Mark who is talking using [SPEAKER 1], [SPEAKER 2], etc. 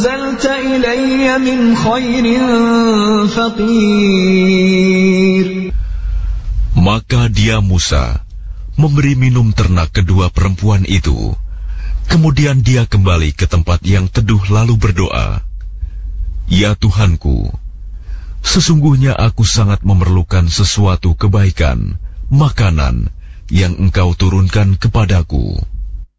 [SPEAKER 1] أنزلت إلي من خير فقير.
[SPEAKER 2] Maka dia Musa memberi minum ternak kedua perempuan itu. Kemudian dia kembali ke tempat yang teduh lalu berdoa, Ya Tuhanku, sesungguhnya aku sangat memerlukan sesuatu kebaikan, makanan yang Engkau turunkan kepadaku.